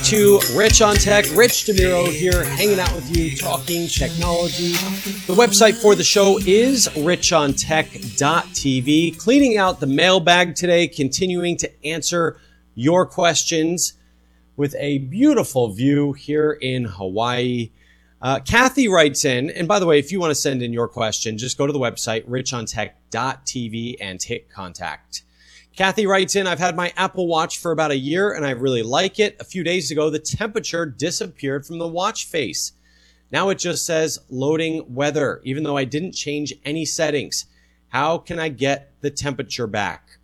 to Rich on Tech. Rich DeMiro here, hanging out with you, talking technology. The website for the show is richontech.tv. Cleaning out the mailbag today, continuing to answer your questions with a beautiful view here in Hawaii. Kathy writes in, and by the way, if you want to send in your question, just go to the website, richontech.tv, and hit contact. Kathy writes in, I've had my Apple Watch for about a year and I really like it. A few days ago, the temperature disappeared from the watch face. Now it just says loading weather, even though I didn't change any settings. How can I get the temperature back?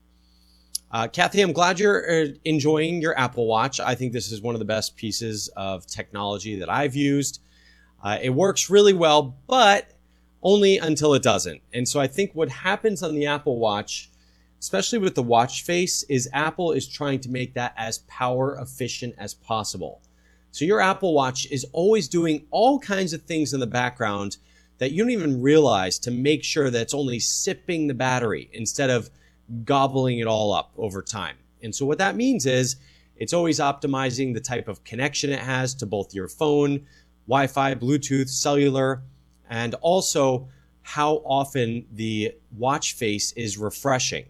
Kathy, I'm glad you're enjoying your Apple Watch. I think this is one of the best pieces of technology that I've used. It works really well, but only until it doesn't. And so I think what happens on the Apple Watch, especially with the watch face, is Apple is trying to make that as power efficient as possible. So your Apple Watch is always doing all kinds of things in the background that you don't even realize to make sure that it's only sipping the battery instead of gobbling it all up over time. And so what that means is it's always optimizing the type of connection it has to both your phone, Wi-Fi, Bluetooth, cellular, and also how often the watch face is refreshing.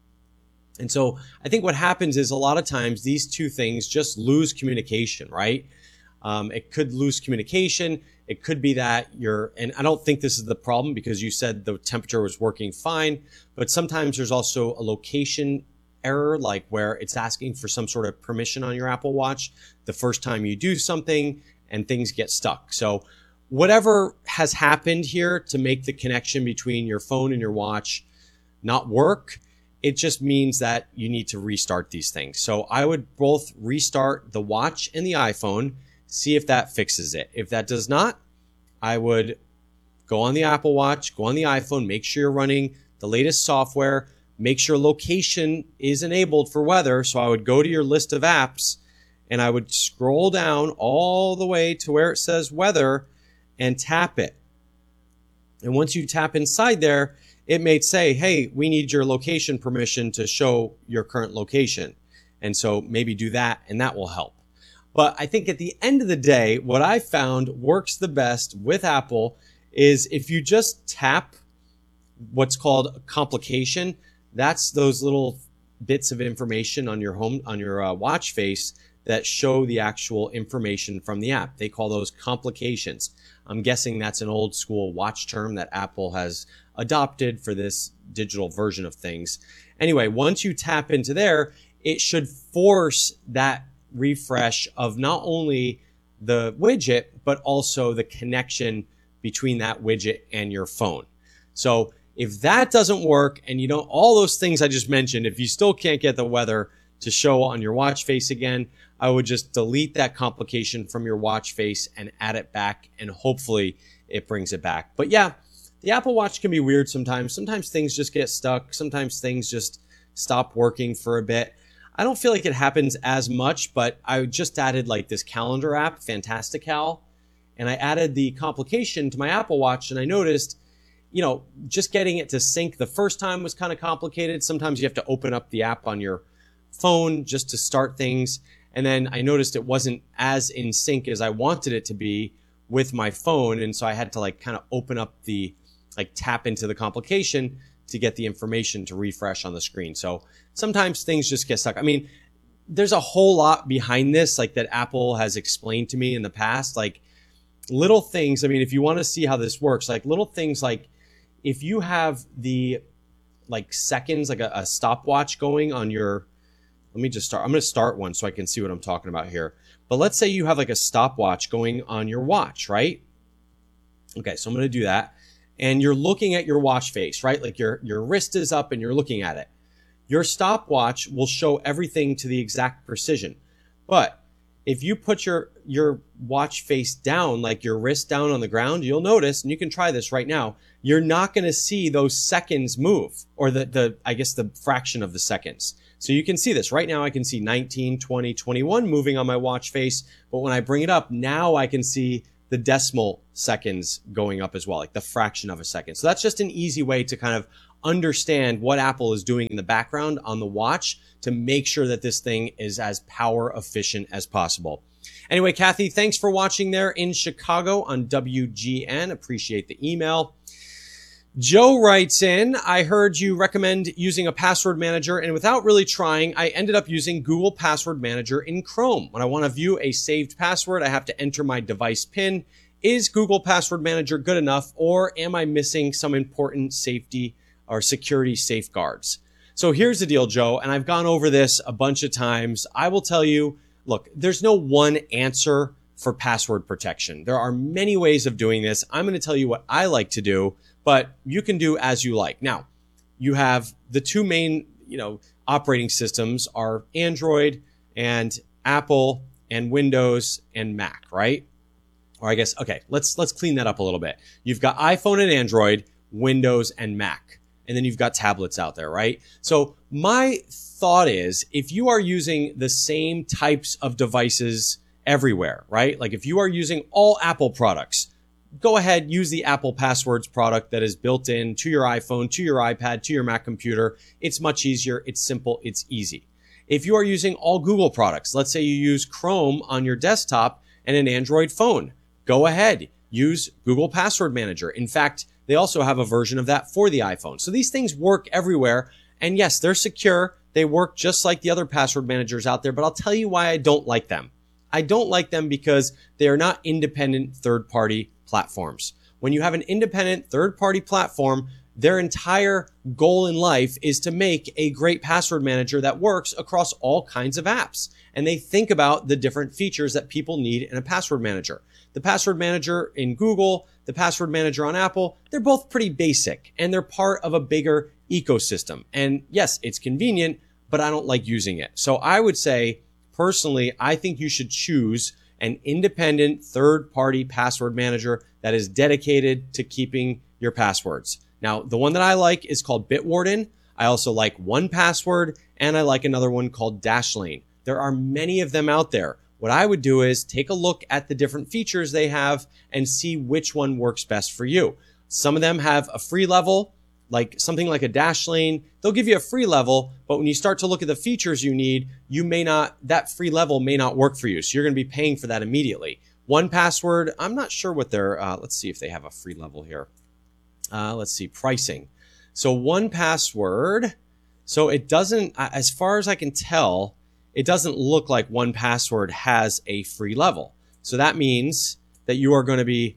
And so I think what happens is a lot of times these two things just lose communication, right? It could lose communication. It could be that and I don't think this is the problem because you said the temperature was working fine, but sometimes there's also a location error, like where it's asking for some sort of permission on your Apple Watch the first time you do something and things get stuck. So whatever has happened here to make the connection between your phone and your watch not work, it just means that you need to restart these things. So I would both restart the watch and the iPhone, see if that fixes it. If that does not, I would go on the Apple Watch, go on the iPhone, make sure you're running the latest software, make sure location is enabled for weather. So I would go to your list of apps and I would scroll down all the way to where it says weather and tap it. And once you tap inside there, it may say, hey, we need your location permission to show your current location. And so maybe do that and that will help. But I think at the end of the day, what I found works the best with Apple is if you just tap what's called a complication, that's those little bits of information on your watch face that show the actual information from the app. They call those complications. I'm guessing that's an old school watch term that Apple has adopted for this digital version of things. Anyway, once you tap into there, it should force that refresh of not only the widget, but also the connection between that widget and your phone. So if that doesn't work and you don't, all those things I just mentioned, if you still can't get the weather to show on your watch face again, I would just delete that complication from your watch face and add it back, and hopefully it brings it back. But yeah, the Apple Watch can be weird sometimes. Sometimes things just get stuck. Sometimes things just stop working for a bit. I don't feel like it happens as much, but I just added like this calendar app, Fantastical, and I added the complication to my Apple Watch, and I noticed, just getting it to sync the first time was kind of complicated. Sometimes you have to open up the app on your phone just to start things. And then I noticed it wasn't as in sync as I wanted it to be with my phone. And so I had to kind of open up tap into the complication to get the information to refresh on the screen. So sometimes things just get stuck. I mean, there's a whole lot behind this, that Apple has explained to me in the past, little things. I mean, if you want to see how this works, little things if you have the seconds, a stopwatch going on your, let me just start. I'm going to start one so I can see what I'm talking about here. But let's say you have a stopwatch going on your watch, right? Okay, so I'm going to do that. And you're looking at your watch face, right? Your wrist is up and you're looking at it. Your stopwatch will show everything to the exact precision. But if you put your watch face down, your wrist down on the ground, you'll notice, and you can try this right now, you're not going to see those seconds move, or the fraction of the seconds. So you can see this right now. I can see 19, 20, 21 moving on my watch face. But when I bring it up, now I can see the decimal seconds going up as well, the fraction of a second. So that's just an easy way to kind of understand what Apple is doing in the background on the watch to make sure that this thing is as power efficient as possible. Anyway, Kathy, thanks for watching there in Chicago on WGN. Appreciate the email. Joe writes in, I heard you recommend using a password manager, and without really trying, I ended up using Google Password Manager in Chrome. When I want to view a saved password, I have to enter my device PIN. Is Google Password Manager good enough, or am I missing some important safety or security safeguards? So here's the deal, Joe, and I've gone over this a bunch of times. I will tell you, look, there's no one answer for password protection. There are many ways of doing this. I'm going to tell you what I like to do, but you can do as you like. Now, you have the two main, operating systems are Android and Apple and Windows and Mac, right? Or I guess, okay, let's clean that up a little bit. You've got iPhone and Android, Windows and Mac, and then you've got tablets out there, right? So my thought is, if you are using the same types of devices everywhere, right? Like if you are using all Apple products, go ahead, use the Apple Passwords product that is built in to your iPhone, to your iPad, to your Mac computer. It's much easier. It's simple. It's easy. If you are using all Google products, let's say you use Chrome on your desktop and an Android phone, go ahead, use Google Password Manager. In fact, they also have a version of that for the iPhone. So these things work everywhere. And yes, they're secure. They work just like the other password managers out there, but I'll tell you why I don't like them. I don't like them because they are not independent third-party platforms. When you have an independent third-party platform, their entire goal in life is to make a great password manager that works across all kinds of apps. And they think about the different features that people need in a password manager. The password manager in Google, the password manager on Apple, they're both pretty basic and they're part of a bigger ecosystem. And yes, it's convenient, but I don't like using it. So I would say, personally, I think you should choose an independent third-party password manager that is dedicated to keeping your passwords. Now, the one that I like is called Bitwarden. I also like 1Password, and I like another one called Dashlane. There are many of them out there. What I would do is take a look at the different features they have and see which one works best for you. Some of them have a free level, like something like a Dashlane. They'll give you a free level, but when you start to look at the features you need, that free level may not work for you. So you're going to be paying for that immediately. 1Password, I'm not sure what their, let's see if they have a free level here. Let's see, pricing. So 1Password, so it doesn't, as far as I can tell, it doesn't look like 1Password has a free level. So that means that you are going to be,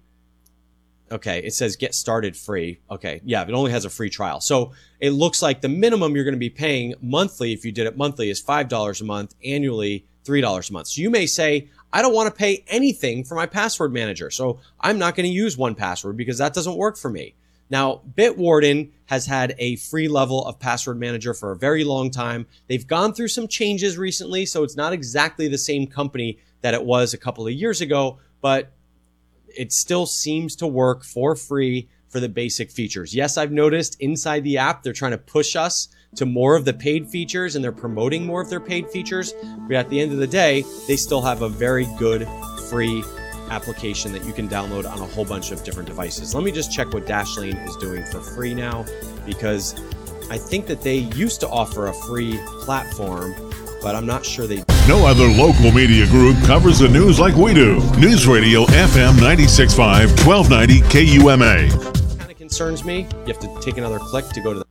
okay, it says get started free. Okay, yeah, it only has a free trial. So it looks like the minimum you're going to be paying monthly, if you did it monthly, is $5 a month, annually $3 a month. So you may say, I don't want to pay anything for my password manager, so I'm not going to use 1Password because that doesn't work for me. Now, Bitwarden has had a free level of password manager for a very long time. They've gone through some changes recently, so it's not exactly the same company that it was a couple of years ago, but it still seems to work for free for the basic features. Yes, I've noticed inside the app, they're trying to push us to more of the paid features and they're promoting more of their paid features. But at the end of the day, they still have a very good free application that you can download on a whole bunch of different devices. Let me just check what Dashlane is doing for free now, because I think that they used to offer a free platform, but I'm not sure they do. No other local media group covers the news like we do. News Radio FM 96.5, 1290 KUMA. Kind of concerns me. You have to take another click to go to the...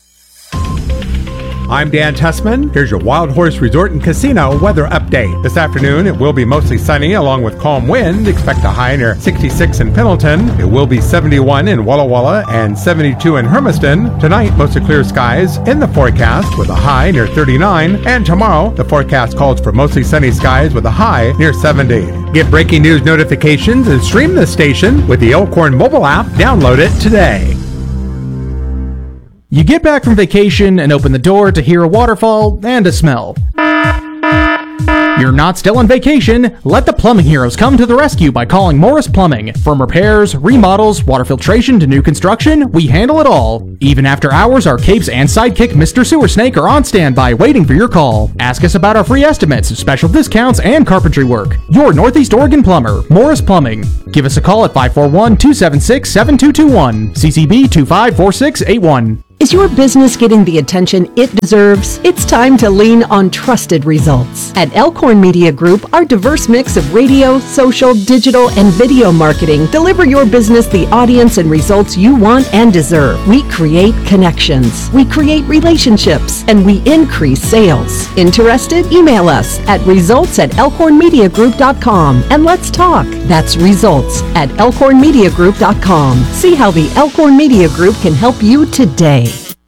I'm Dan Tessman. Here's your Wild Horse Resort and Casino weather update. This afternoon, it will be mostly sunny along with calm wind. Expect a high near 66 in Pendleton. It will be 71 in Walla Walla and 72 in Hermiston. Tonight, mostly clear skies in the forecast with a high near 39. And tomorrow, the forecast calls for mostly sunny skies with a high near 70. Get breaking news notifications and stream the station with the Elkhorn mobile app. Download it today. You get back from vacation and open the door to hear a waterfall and a smell. You're not still on vacation. Let the plumbing heroes come to the rescue by calling Morris Plumbing. From repairs, remodels, water filtration to new construction, we handle it all. Even after hours, our capes and sidekick Mr. Sewer Snake are on standby waiting for your call. Ask us about our free estimates, special discounts, and carpentry work. Your Northeast Oregon plumber, Morris Plumbing. Give us a call at 541-276-7221, CCB 254681. Is your business getting the attention it deserves? It's time to lean on trusted results. At Elkhorn Media Group, our diverse mix of radio, social, digital, and video marketing deliver your business the audience and results you want and deserve. We create connections, we create relationships, and we increase sales. Interested? Email us at results@elkhornmediagroup.com and let's talk. That's results@elkhornmediagroup.com. See how the Elkhorn Media Group can help you today.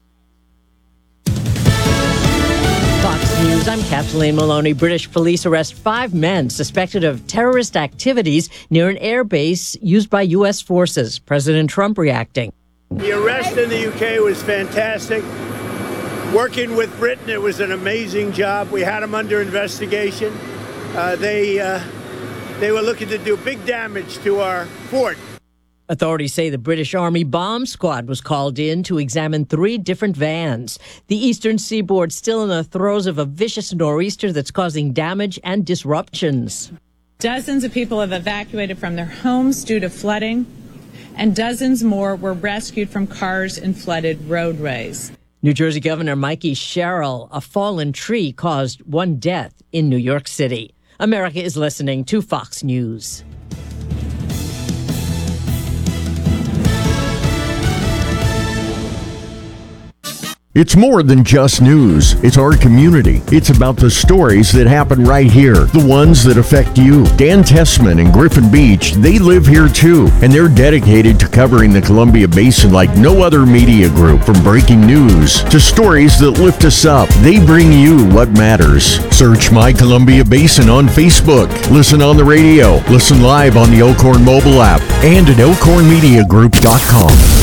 News. I'm Kathleen Maloney. British police arrest 5 men suspected of terrorist activities near an air base used by U.S. forces. President Trump reacting. The arrest in the UK was fantastic. Working with Britain, it was an amazing job. We had them under investigation. They were looking to do big damage to our fort. Authorities say the British Army bomb squad was called in to examine 3 different vans. The eastern seaboard still in the throes of a vicious nor'easter that's causing damage and disruptions. Dozens of people have evacuated from their homes due to flooding, and dozens more were rescued from cars in flooded roadways. New Jersey Governor Mikey Sherrill, a fallen tree caused 1 death in New York City. America is listening to Fox News. It's more than just news. It's our community. It's about the stories that happen right here, the ones that affect you. Dan Tessman and Griffin Beach, they live here too, and they're dedicated to covering the Columbia Basin like no other media group. From breaking news to stories that lift us up, they bring you what matters. Search My Columbia Basin on Facebook. Listen on the radio. Listen live on the Elkhorn mobile app and at elkhornmediagroup.com.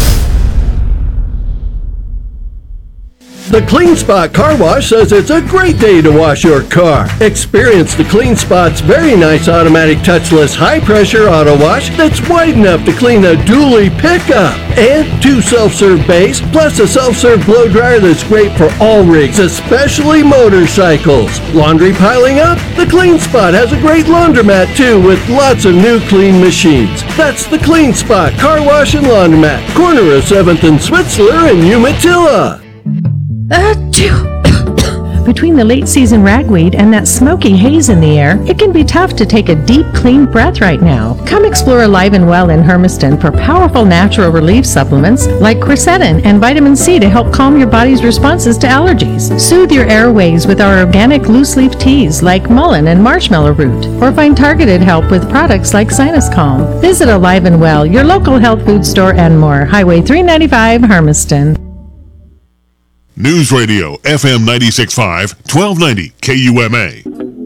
The Clean Spot Car Wash says it's a great day to wash your car. Experience the Clean Spot's very nice automatic touchless high-pressure auto wash that's wide enough to clean a dually pickup. And 2 self-serve bays, plus a self-serve blow dryer that's great for all rigs, especially motorcycles. Laundry piling up? The Clean Spot has a great laundromat too, with lots of new clean machines. That's the Clean Spot Car Wash and Laundromat, corner of 7th and Switzler in Umatilla. Between the late season ragweed and that smoky haze in the air, it can be tough to take a deep, clean breath right now. Come explore Alive and Well in Hermiston for powerful natural relief supplements like quercetin and vitamin C to help calm your body's responses to allergies. Soothe your airways with our organic loose leaf teas like mullein and marshmallow root, or find targeted help with products like Sinus Calm. Visit Alive and Well, your local health food store and more. Highway 395, Hermiston. News Radio, FM 96.5, 1290 KUMA.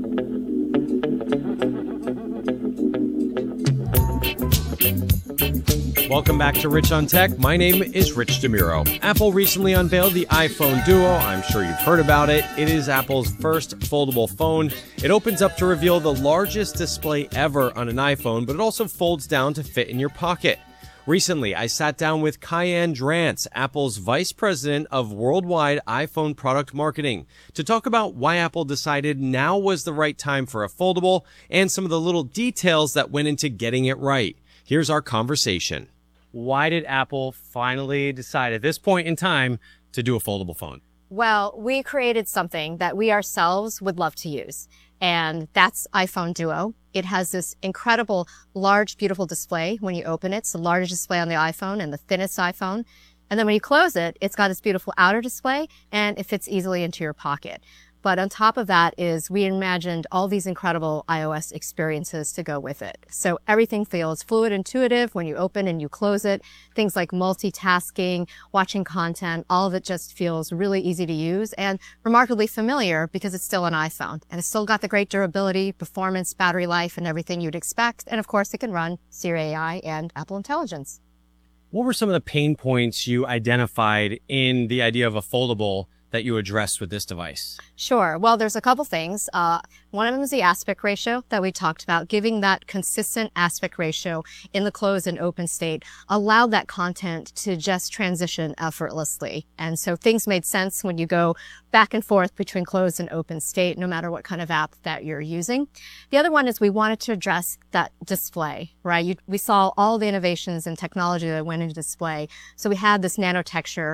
Welcome back to Rich on Tech. My name is Rich DeMuro. Apple recently unveiled the iPhone Duo. I'm sure you've heard about it. It is Apple's first foldable phone. It opens up to reveal the largest display ever on an iPhone, but it also folds down to fit in your pocket. Recently, I sat down with Kyan Drance, Apple's Vice President of Worldwide iPhone Product Marketing, to talk about why Apple decided now was the right time for a foldable and some of the little details that went into getting it right. Here's our conversation. Why did Apple finally decide at this point in time to do a foldable phone? Well, we created something that we ourselves would love to use, and that's iPhone Duo. It has this incredible, large, beautiful display when you open it. It's the largest display on the iPhone and the thinnest iPhone. And then when you close it, it's got this beautiful outer display and it fits easily into your pocket. But on top of that is we imagined all these incredible iOS experiences to go with it. So everything feels fluid, intuitive when you open and you close it. Things like multitasking, watching content, all of it just feels really easy to use and remarkably familiar because it's still an iPhone. And it's still got the great durability, performance, battery life, and everything you'd expect. And of course, it can run Siri AI and Apple Intelligence. What were some of the pain points you identified in the idea of a foldable that you addressed with this device? Sure. Well, there's a couple things. One of them is the aspect ratio that we talked about. Giving that consistent aspect ratio in the closed and open state allowed that content to just transition effortlessly. And so things made sense when you go back and forth between closed and open state, no matter what kind of app that you're using. The other one is we wanted to address that display, right? We saw all the innovations and technology that went into display. So we had this nanotexture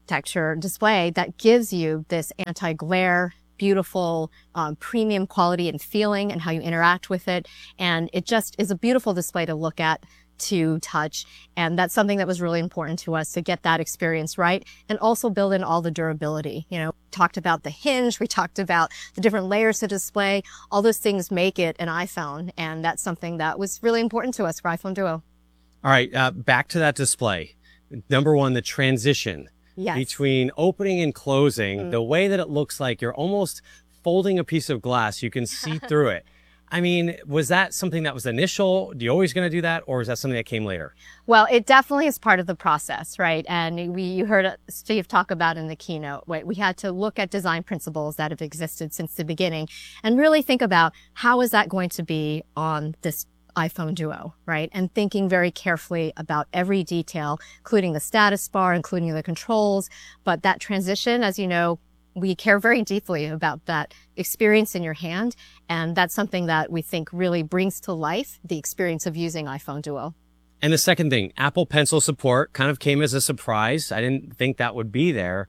texture display that gives you this anti-glare, beautiful, premium quality and feeling and how you interact with it. And it just is a beautiful display to look at, to touch. And that's something that was really important to us, to get that experience right and also build in all the durability. You know, talked about the hinge. We talked about the different layers to display. All those things make it an iPhone. And that's something that was really important to us for iPhone Duo. All right. Back to that display. Number one, the transition between opening and closing, the way that it looks like you're almost folding a piece of glass. You can see through it. I mean, was that something that was initial? Do you always going to do that? Or is that something that came later? Well, it definitely is part of the process, right? And you heard Steve talk about in the keynote, we had to look at design principles that have existed since the beginning and really think about how is that going to be on this iPhone Duo, right? And thinking very carefully about every detail, including the status bar, including the controls. But that transition, as you know, we care very deeply about that experience in your hand. And that's something that we think really brings to life the experience of using iPhone Duo. And the second thing, Apple Pencil support kind of came as a surprise. I didn't think that would be there.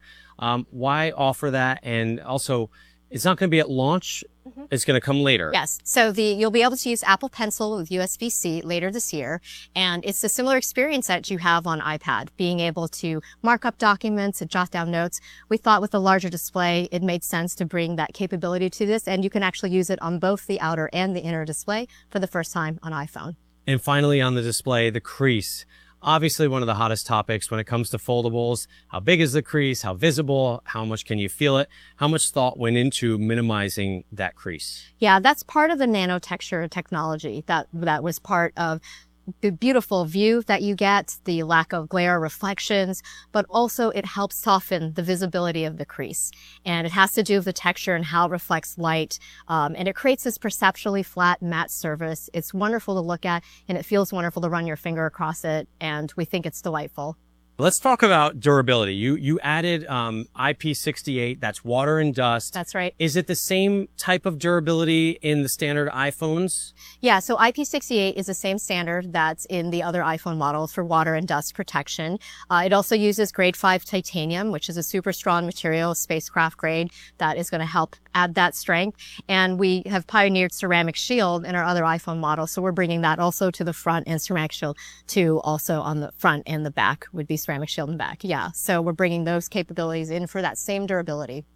Why offer that? And also, it's not going to be at launch. It's going to come later. Yes. So you'll be able to use Apple Pencil with USB-C later this year. And it's a similar experience that you have on iPad, being able to mark up documents and jot down notes. We thought with a larger display, it made sense to bring that capability to this. And you can actually use it on both the outer and the inner display for the first time on iPhone. And finally on the display, the crease. Obviously one of the hottest topics when it comes to foldables. How big is the crease? How visible? How much can you feel it? How much thought went into minimizing that crease? Yeah, that's part of the nano texture technology that was part of the beautiful view that you get, the lack of glare reflections, but also it helps soften the visibility of the crease. And it has to do with the texture and how it reflects light. And it creates this perceptually flat matte surface. It's wonderful to look at and it feels wonderful to run your finger across it. And we think it's delightful. Let's talk about durability. You added IP68, that's water and dust. That's right. Is it the same type of durability in the standard iPhones? Yeah, so IP68 is the same standard that's in the other iPhone models for water and dust protection. It also uses grade 5 titanium, which is a super strong material, spacecraft grade, that is going to help add that strength. And we have pioneered ceramic shield in our other iPhone models, so we're bringing that also to the front, and ceramic shield to also on the front and the back would be ceramic shield and back. Yeah. So we're bringing those capabilities in for that same durability.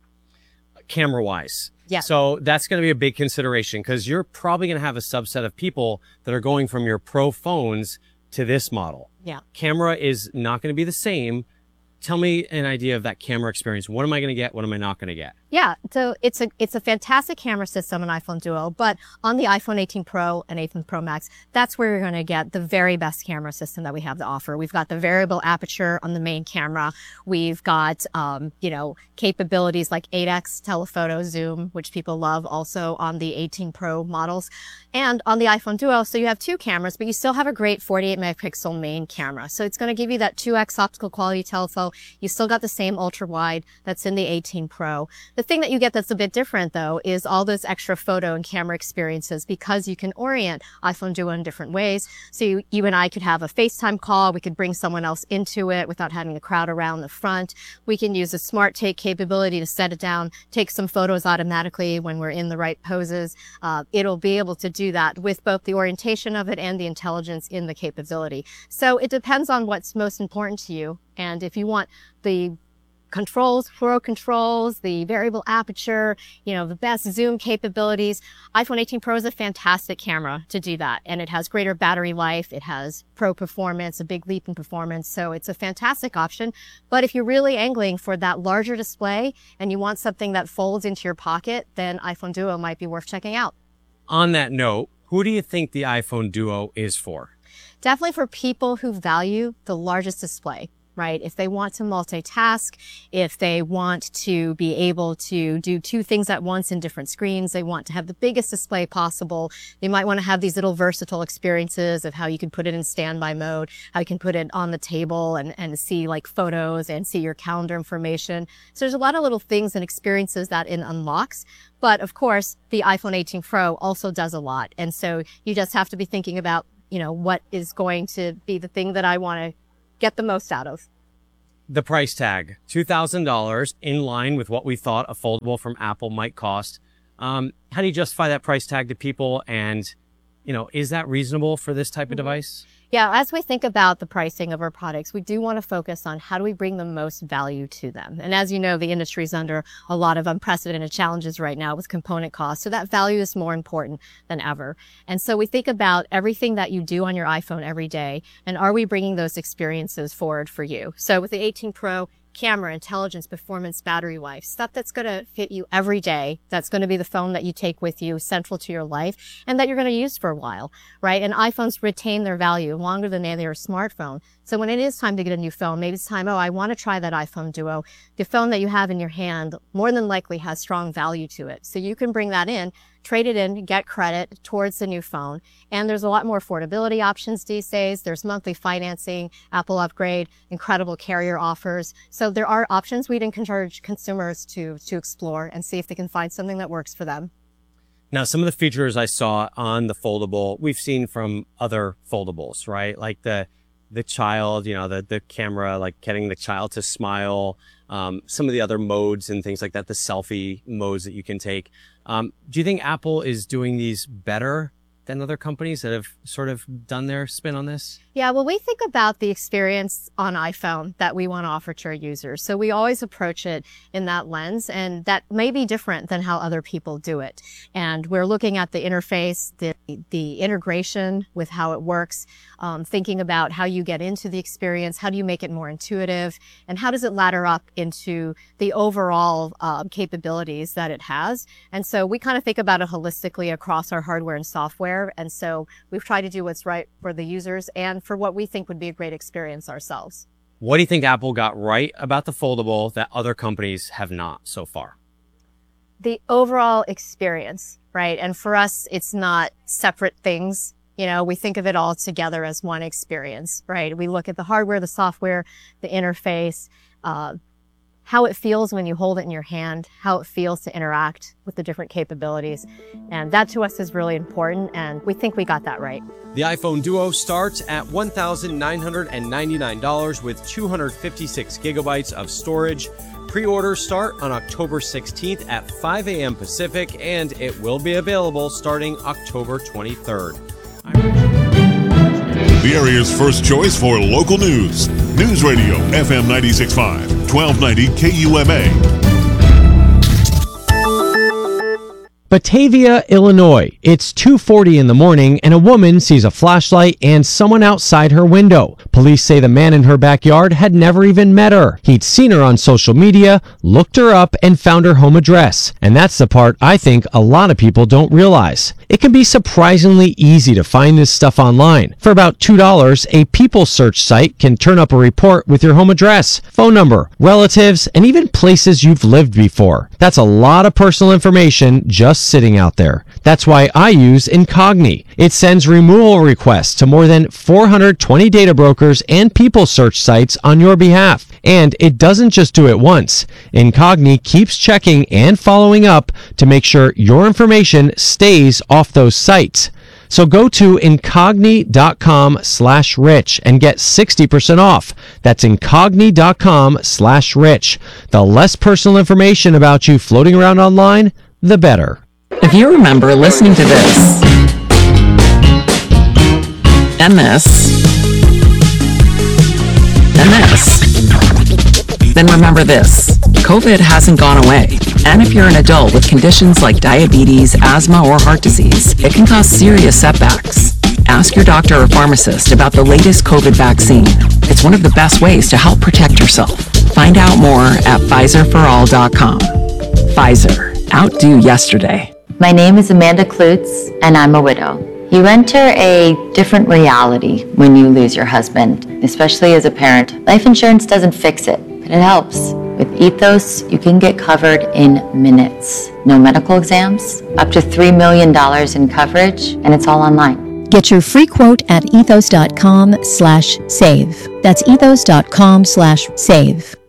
Camera wise. Yeah. So that's going to be a big consideration because you're probably going to have a subset of people that are going from your Pro phones to this model. Yeah. Camera is not going to be the same. Tell me an idea of that camera experience. What am I going to get? What am I not going to get? Yeah, so it's a fantastic camera system in iPhone Duo, but on the iPhone 18 Pro and 18 Pro Max, that's where you're going to get the very best camera system that we have to offer. We've got the variable aperture on the main camera. We've got, capabilities like 8x telephoto zoom, which people love also on the 18 Pro models and on the iPhone Duo. So you have two cameras, but you still have a great 48 megapixel main camera. So it's going to give you that 2x optical quality telephoto. You still got the same ultra wide that's in the 18 Pro. The thing that you get that's a bit different, though, is all those extra photo and camera experiences because you can orient iPhone Duo in different ways. So you and I could have a FaceTime call. We could bring someone else into it without having a crowd around the front. We can use a Smart Take capability to set it down, take some photos automatically when we're in the right poses. It'll be able to do that with both the orientation of it and the intelligence in the capability. So it depends on what's most important to you. And if you want the controls, Pro controls, the variable aperture, the best zoom capabilities, iPhone 18 Pro is a fantastic camera to do that. And it has greater battery life. It has Pro performance, a big leap in performance. So it's a fantastic option. But if you're really angling for that larger display and you want something that folds into your pocket, then iPhone Duo might be worth checking out. On that note, who do you think the iPhone Duo is for? Definitely for people who value the largest display. Right? If they want to multitask, if they want to be able to do two things at once in different screens, they want to have the biggest display possible. They might want to have these little versatile experiences of how you can put it in standby mode, how you can put it on the table and see like photos and see your calendar information. So there's a lot of little things and experiences that it unlocks. But of course, the iPhone 18 Pro also does a lot. And so you just have to be thinking about, what is going to be the thing that I want to get the most out of. the price tag, $2,000, in line with what we thought a foldable from Apple might cost. How do you justify that price tag to people? And, is that reasonable for this type of device? Yeah, as we think about the pricing of our products, we do want to focus on how do we bring the most value to them. And as you know, the industry is under a lot of unprecedented challenges right now with component costs. So that value is more important than ever. And so we think about everything that you do on your iPhone every day, and are we bringing those experiences forward for you? So with the 18 Pro, camera, intelligence, performance, battery life, stuff that's going to fit you every day, that's going to be the phone that you take with you, central to your life, and that you're going to use for a while, right? And iPhones retain their value longer than they are a smartphone. So when it is time to get a new phone, maybe it's time, I want to try that iPhone Duo. The phone that you have in your hand more than likely has strong value to it. So you can bring that in, trade it in, get credit towards the new phone. And there's a lot more affordability options these days. There's monthly financing, Apple Upgrade, incredible carrier offers. So there are options we'd encourage consumers to explore and see if they can find something that works for them. Now, some of the features I saw on the foldable, we've seen from other foldables, right? Like the child, the camera, like getting the child to smile, some of the other modes and things like that, the selfie modes that you can take. Do you think Apple is doing these better than other companies that have sort of done their spin on this? Yeah, well, we think about the experience on iPhone that we want to offer to our users. So we always approach it in that lens, and that may be different than how other people do it. And we're looking at the interface, the integration with how it works, thinking about how you get into the experience, how do you make it more intuitive, and how does it ladder up into the overall capabilities that it has. And so we kind of think about it holistically across our hardware and software. And so we've tried to do what's right for the users and for what we think would be a great experience ourselves. What do you think Apple got right about the foldable that other companies have not so far? The overall experience, right? And for us, it's not separate things. We think of it all together as one experience, right? We look at the hardware, the software, the interface, how it feels when you hold it in your hand, how it feels to interact with the different capabilities. And that to us is really important, and we think we got that right. The iPhone Duo starts at $1,999 with 256 gigabytes of storage. Pre-orders start on October 16th at 5 a.m. Pacific, and it will be available starting October 23rd. The area's first choice for local news. News Radio, FM 96.5, 1290 KUMA. Batavia, Illinois. It's 2:40 in the morning and a woman sees a flashlight and someone outside her window. Police say the man in her backyard had never even met her. He'd seen her on social media, looked her up, and found her home address. And that's the part I think a lot of people don't realize. It can be surprisingly easy to find this stuff online. For about $2, a People search site can turn up a report with your home address, phone number, relatives, and even places you've lived before. That's a lot of personal information just sitting out there. That's why I use Incogni. It sends removal requests to more than 420 data brokers and People search sites on your behalf. And it doesn't just do it once. Incogni keeps checking and following up to make sure your information stays off those sites. So go to incogni.com/rich and get 60% off. That's incogni.com/rich. The less personal information about you floating around online, the better. If you remember listening to this, and this, and this, then remember this. COVID hasn't gone away. And if you're an adult with conditions like diabetes, asthma, or heart disease, it can cause serious setbacks. Ask your doctor or pharmacist about the latest COVID vaccine. It's one of the best ways to help protect yourself. Find out more at PfizerForAll.com. Pfizer. Outdo yesterday. My name is Amanda Klutz, and I'm a widow. You enter a different reality when you lose your husband, especially as a parent. Life insurance doesn't fix it, but it helps. With Ethos, you can get covered in minutes. No medical exams, up to $3 million in coverage, and it's all online. Get your free quote at ethos.com/save. That's ethos.com/save.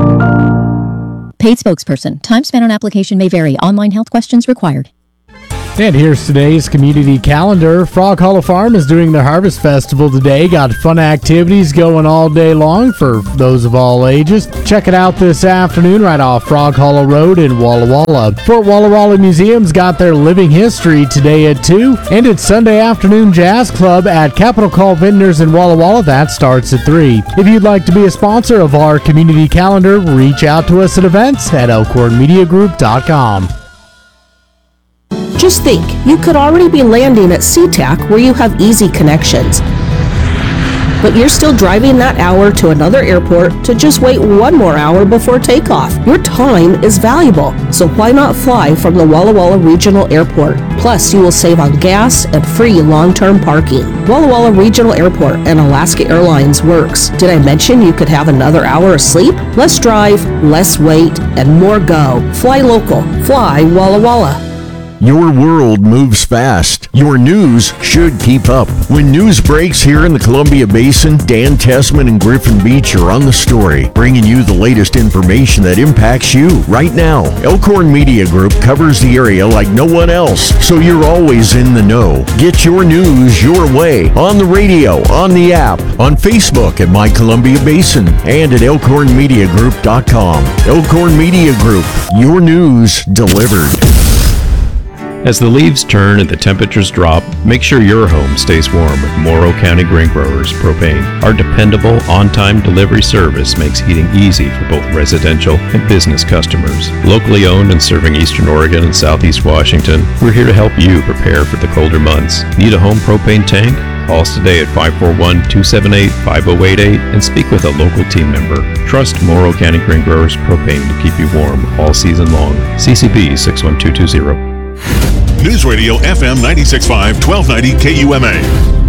Paid spokesperson. Time spent on application may vary. Online health questions required. And here's today's community calendar. Frog Hollow Farm is doing their Harvest Festival today. Got fun activities going all day long for those of all ages. Check it out this afternoon right off Frog Hollow Road in Walla Walla. Fort Walla Walla Museum's got their Living History today at 2. And it's Sunday afternoon Jazz Club at Capital Call Vintners in Walla Walla. That starts at 3. If you'd like to be a sponsor of our community calendar, reach out to us at events at elkhornmediagroup.com. Just think, you could already be landing at SeaTac where you have easy connections. But you're still driving that hour to another airport to just wait one more hour before takeoff. Your time is valuable, so why not fly from the Walla Walla Regional Airport? Plus, you will save on gas and free long-term parking. Walla Walla Regional Airport and Alaska Airlines works. Did I mention you could have another hour of sleep? Less drive, less wait, and more go. Fly local. Fly Walla Walla. Your world moves fast. Your news should keep up. When news breaks here in the Columbia Basin, Dan Tessman and Griffin Beach are on the story, bringing you the latest information that impacts you right now. Elkhorn Media Group covers the area like no one else, so you're always in the know. Get your news your way on the radio, on the app, on Facebook at My Columbia Basin, and at elkhornmediagroup.com. Elkhorn Media Group, your news delivered. As the leaves turn and the temperatures drop, make sure your home stays warm with Morrow County Grain Growers Propane. Our dependable, on-time delivery service makes heating easy for both residential and business customers. Locally owned and serving Eastern Oregon and Southeast Washington, we're here to help you prepare for the colder months. Need a home propane tank? Call us today at 541-278-5088 and speak with a local team member. Trust Morrow County Grain Growers Propane to keep you warm all season long. CCB 61220. News Radio FM 96.5, 1290 KUMA.